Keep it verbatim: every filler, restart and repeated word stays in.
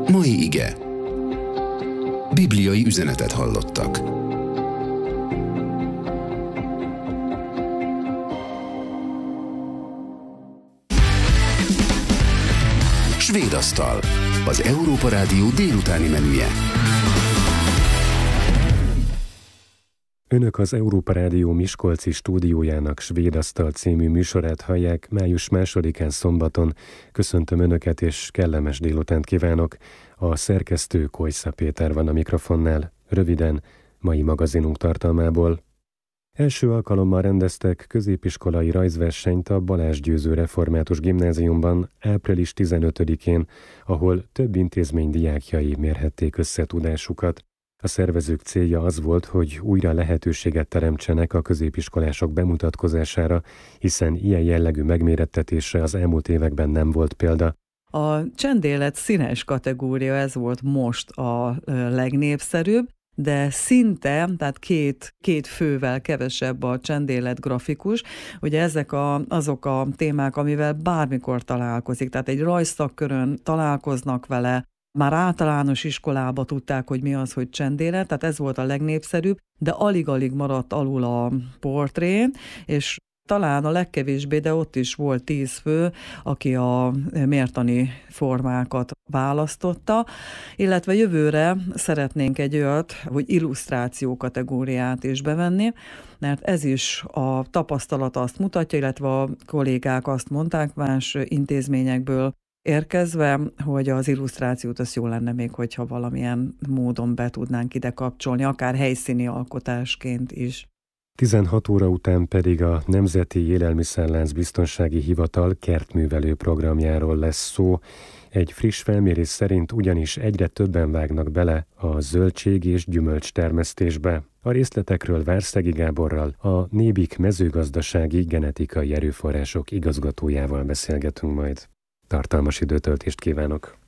Mai ige. Bibliai üzenetet hallottak. Svédasztal. Az Európa Rádió délutáni menüje. Önök az Európa Rádió Miskolci stúdiójának Svédasztal című műsorát hallják május másodikán szombaton. Köszöntöm Önöket és kellemes délutánt kívánok. A szerkesztő Kojsza Péter van a mikrofonnál. Röviden mai magazinunk tartalmából. Első alkalommal rendeztek középiskolai rajzversenyt a Balázs Győző Református Gimnáziumban április tizenötödikén, ahol több intézmény diákjai mérhették össze tudásukat. A szervezők célja az volt, hogy újra lehetőséget teremtsenek a középiskolások bemutatkozására, hiszen ilyen jellegű megmérettetésre az elmúlt években nem volt példa. A csendélet színes kategória, ez volt most a legnépszerűbb, de szinte, tehát két, két fővel kevesebb a csendélet grafikus. Ugye ezek a, azok a témák, amivel bármikor találkozik, tehát egy rajzszakkörön találkoznak vele, már általános iskolába tudták, hogy mi az, hogy csendélet, tehát ez volt a legnépszerűbb, de alig-alig maradt alul a portré, és talán a legkevésbé, de ott is volt tíz fő, aki a mértani formákat választotta, illetve jövőre szeretnénk egy olyat, hogy illusztráció kategóriát is bevenni, mert ez is a tapasztalat azt mutatja, illetve a kollégák azt mondták más intézményekből érkezve, hogy az illusztrációt az jó lenne még, hogyha valamilyen módon be tudnánk ide kapcsolni, akár helyszíni alkotásként is. tizenhat óra után pedig a Nemzeti Élelmiszerlánc Biztonsági Hivatal kertművelő programjáról lesz szó. Egy friss felmérés szerint ugyanis egyre többen vágnak bele a zöldség és gyümölcs termesztésbe. A részletekről Várszegi Gáborral, a Nébik mezőgazdasági genetikai erőforrások igazgatójával beszélgetünk majd. Tartalmas időtöltést kívánok!